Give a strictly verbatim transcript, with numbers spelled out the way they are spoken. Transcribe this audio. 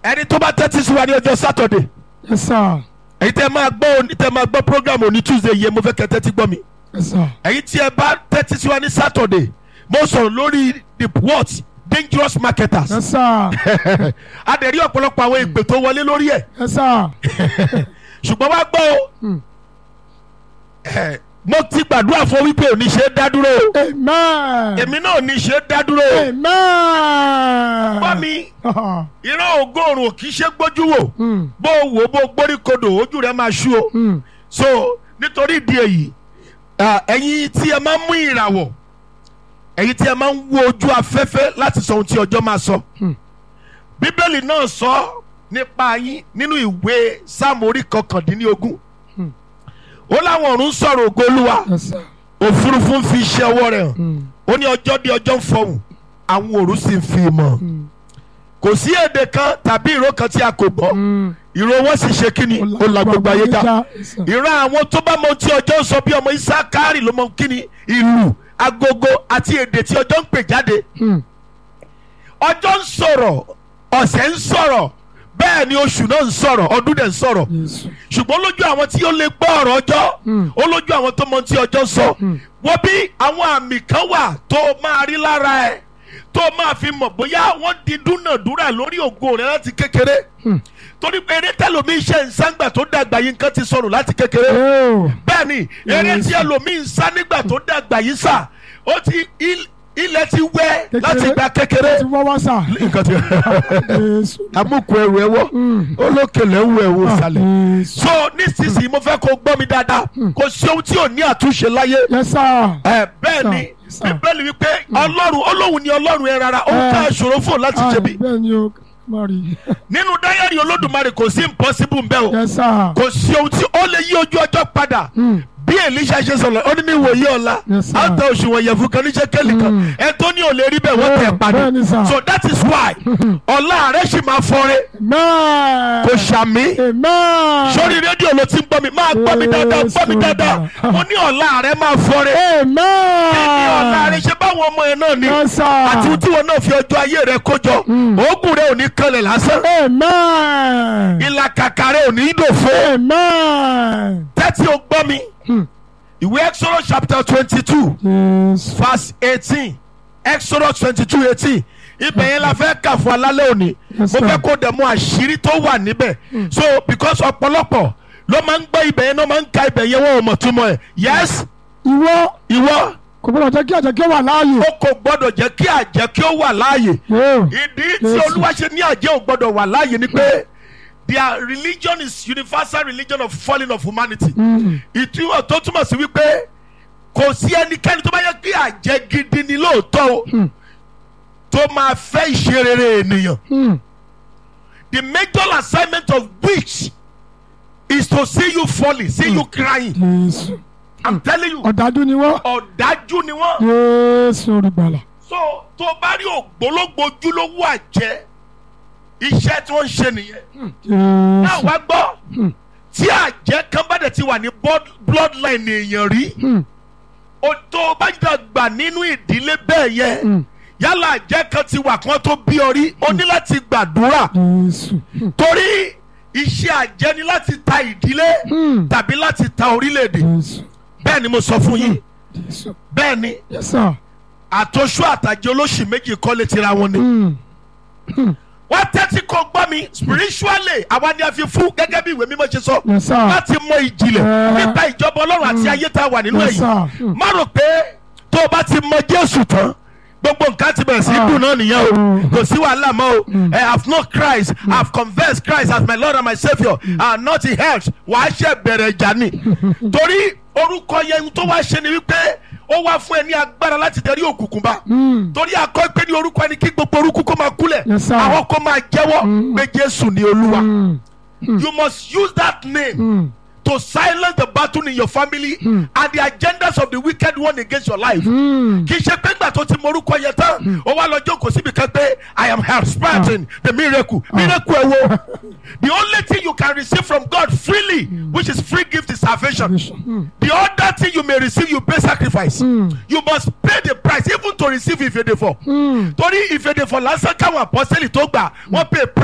ẹni tó bá tẹ́tí sí wa ní ọjọ́ Saturday. Yes, sir. èyí tẹ́ máa gbọ́ òní tẹ́ máa gbọ́ program òní Tuesday yẹn mo fẹ́ kẹ́ tẹ́tí gbọ́ mi. Yes, sir. èyí tí ẹ bá tẹ́tí sí wa ní Saturday mo sọ̀rọ̀ lórí the what dangerous marketers. Yes, sir. a dẹ̀ rí ọ̀pọ̀lọpọ̀ àwọn ìpè tó wọlé lórí ẹ̀. Yes, sir. ṣùgbọ́n wá gbọ́ o mo ti gbàdúrà fún wípé òní ṣe é dá dúró. Amen. èmi náà ní ṣe é dá dúró. Amen. bá mi ìran ògóòrùn kì í ṣe gbójú wò bó wò bó gbórí kodò ojú rẹ máa ṣú o. so nítorí ìdí èyí ẹ̀yin tí ẹ máa ń mú ìràwọ̀ ẹ̀yin tí ẹ máa ń wo ojú afẹ́fẹ́ láti sọ ohun tí ọjọ́ máa sọ. bíbélì náà sọ nípa yín nínú ìwé sáàmù orí kọkàndínlógún. ó láwọn ọ̀run sọ̀rọ̀ ògo Olúwa òfurufú ń fi iṣẹ́ ọwọ́ rẹ̀ hàn. ó ní ọjọ́ dé ọjọ́ ń fọhùn àwọn òru sì ń fi mọ̀. kò sí èdè kan tàbí ìró kan tí a kò gbọ́ ìró wọn sì ṣe kíni ó la gbogbo ayé já. ìran àwọn tó bá mọ tí ọjọ́ ń sọ bí ọmọ Ísákárì ló mọ kíni ìlù agogo àti èdè tí ọjọ́ ń pè jáde. ọjọ́ ń sọ̀rọ̀ ọ̀sẹ̀ ń sọ̀rọ̀ bẹ́ẹ̀ ni oṣù náà ń sọ̀rọ̀ ọdún dẹ̀ ń sọ̀rọ̀. ṣùgbọ́n lójú àwọn tí ó lè gbọ́ ọ̀rọ̀ ọjọ́ ó lójú àwọn tó mọ tí ọjọ́ sọ. wọ́n bí àwọn àmì kan wà tó máa rí lára ẹ̀ tó máa fi mọ̀ bóyá wọ́n di dúnàdúrà lórí ògo rẹ̀ láti kékeré. torí pé eré tẹ́lòmí ṣe ń sáńgbà tó dàgbà yìí nǹkan ti sọnù láti kékeré. bẹ́ẹ̀ ni eré tí ẹlòmí ń sá nígbà tó dàgbà yìí sà ó ti ilẹ̀ ti wẹ́ láti gba kékeré. ti wọ́wọ́ sà. nǹkan ti amúkú ẹrù ẹwọ́ olókèlè ń wọ ẹ̀wọ̀ sálẹ̀. so nísinsìnyí mo fẹ́ kó gbọ́ mi dáadáa kò sí ohun tí ò ní àtúnṣe láyé. Yes, sir. ẹ bẹ́ẹ̀ ni bíbélì wípé ọlọ́run olóhùn ni ọlọ́run ẹ rárá ó ká ìṣòro fún láti ṣe bí. bẹ́ẹ̀ ni o mari. nínú dáyàrí olódùmarè kò sí impossible ń bẹ o. Yes, sir. kò sí ohun tí ó lè yí ojú ọjọ́ padà. bí Èlíṣà ṣe sọ̀rọ̀ ó ní ní ìwòye ọ̀la àtẹ òṣùwọ̀n yẹ̀fun kan ní ṣẹ́kẹ́lì kan ẹ tó ní ò lè rí bẹ́ẹ̀ wọ́n tẹ̀ padì. so that is why ọ̀la rẹ̀ sì máa fọ́re kò ṣàmì sórí rédíò ló ti ń gbọ́ mi máa gbọ́ mi dáadáa gbọ́ mi dáadáa mo ní ọ̀la rẹ̀ máa fọ́re ní ọ̀la rẹ̀ ṣe báwọn ọmọ yẹn náà ni àti tí wọn náà fi ọjọ́ ayé rẹ̀ kójọ oògùn rẹ̀ ò ní kanlẹ̀ lásán ìlàkàkà rẹ̀ ò ní dòfo tẹ́tí o gbọ́ mi. ìwé Exodus chapter twenty-two Yes. verse eighteen Exodus twenty-two eighteen ibẹ̀ yẹn la fẹ́ kà fún alálẹ́ òní mo fẹ́ kó dẹ̀ mú àṣírí tó wà níbẹ̀ so because ọ̀pọ̀lọpọ̀ ló máa ń gbọ́ ibẹ̀ yẹn ló máa ń ka ibẹ̀ yẹn wọ́n ò mọ̀ túmọ̀ ẹ̀ yes ìwọ ìwọ kò gbọdọ̀ jẹ́ kí àjẹ́ kí ó wà láàyè. ó kò gbọdọ̀ jẹ́ kí àjẹ́ kí ó wà láàyè ìdí tí Olúwa ṣe ní àjẹ́ ò gbọdọ̀ wà láàyè ni pé their religion is universal religion of falling of humanity. ìtumọ̀ tó túmọ̀ sí wípé kò sí ẹnikẹ́ni tó bá yẹ kí àjẹ́ gidi ni lóòótọ́ o tó máa fẹ́ ìṣerere ènìyàn. the major assignment of which is to see you falling see you crying. Yes. I'm telling you. ọ̀dájú ni wọ́n. ọ̀dájú ni wọ́n. Jésù olùgbàlà. so tó bá rí ògbólógbò ojúlówó àjẹ́ iṣẹ́ tí wọ́n ń ṣe nìyẹn. náà wá gbọ́ tí àjẹ́ kan bá dẹ̀ ti wà ní bloodline èèyàn rí o tó bá dàgbà nínú ìdílé bẹ́ẹ̀ yẹn yálà àjẹ́ kan ti wà kán tó bí ọ rí o ní láti gbàdúrà torí iṣẹ́ àjẹ́ ni láti ta ìdílé tàbí láti ta orílẹ̀-èdè bẹ́ẹ̀ ni mo sọ fún yín bẹ́ẹ̀ ni àtọ́sù àtàjẹ́ olóṣì méjì kọ́lé tira wọn ni. wọ́n tẹ́tí kó gbọ́ mi spiritually àwa ni a fi fún gẹ́gẹ́ bí ìwé mímọ́ ṣe sọ láti mọ ìjìnlẹ̀ nípa ìjọba ọlọ́run àti ayé tá a wà nínú èyí. má rò pé tó o bá ti mọ Jésù tán gbogbo nǹkan ti bẹ̀rẹ̀ sí dùn náà nìyẹn o kò sí wàhálà mọ́ o I have known Christ I have confessed Christ as my Lord and my Saviour and not in health wàá ṣe bẹ̀rẹ̀ ìjà ni torí orúkọ yẹn tó wá ṣe ni wípé ó wá fún ẹ ní agbára láti darí òkùnkùn bá torí akọ pé ní orúkọ ẹni kí gbogbo orúkú kó máa kúlẹ̀ àwọn kó máa jẹ́wọ́ pé Jésù ni Olúwa. You must use that name mm. to silence the battle in your family mm. and the agendas of the wicked one against your life. Kì í ṣe pé ńgbà tó ti mọ orúkọ yẹn tán ó wá lọ jókòó síbi kan pé I am expecting the miracle miracle ẹ wo. The only thing you can receive from God freely which is free gift is salvation. The other thing you may receive you pay sacrifice. You must pay the price even to receive if you dey for. Torí if you dey for lásán káwọn apọ́sẹ́lì tó gbà wọ́n pay price.